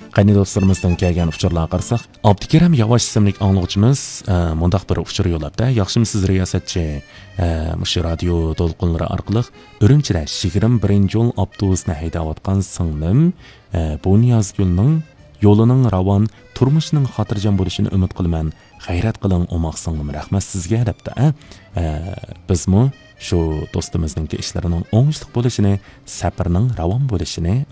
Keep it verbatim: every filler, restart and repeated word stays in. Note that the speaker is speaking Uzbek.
Qani dostlarımızdan kelgan uçurlarga qarasak, Abdukaram Yavaş ismli anlıqçımız mundaq bir uçur yo'labda. Yaxshimisiz riyosatchi? Mushu radio to'lqinlari orqali Urumchida yigirma birinchi yo'l avtobusni haydayotgan singlim bu Niyozgulning yo'lining ravon, turmushining xotirjam bo'lishini umid qilaman. G'ayrat qiling o'moq singlim, rahmat sizga debdi. Bizmi shu do'stimizning ishlarining o'ngishli bo'lishini, safarning ravon bo'lishini